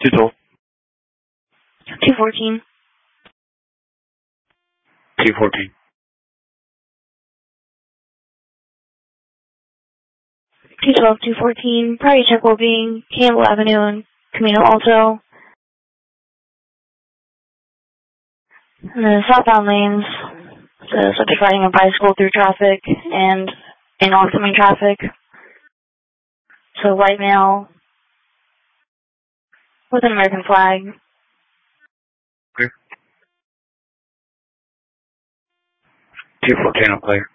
212. 214. 214. 212, 214. Priority check will be Campbell Avenue and Camino Alto. And the southbound lanes, subject riding a bicycle through traffic and in oncoming traffic. So white male with an American flag. Clear. 214, I'm clear.